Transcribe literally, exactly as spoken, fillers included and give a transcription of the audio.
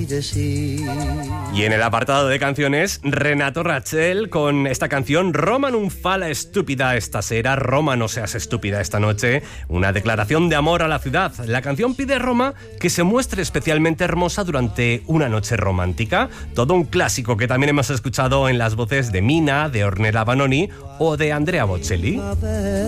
de sí. Y en el apartado de canciones, Renato Rachel con esta canción Roma non fa la estúpida esta sera, Roma no seas estúpida esta noche, una declaración de amor a la ciudad. La canción pide a Roma que se muestre especialmente hermosa durante una noche romántica, todo un clásico que también hemos escuchado en las voces de Mina, de Ornella Vanoni o de Andrea Bocelli.